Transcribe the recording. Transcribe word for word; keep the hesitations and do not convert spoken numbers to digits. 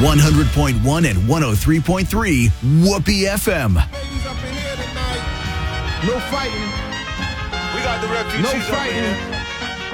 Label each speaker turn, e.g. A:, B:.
A: one hundred point one and one oh three point three Whoopee F M.
B: Ladies up in here tonight. No fighting.
C: We got the refugees
B: No
C: up in
B: fighting.
C: here.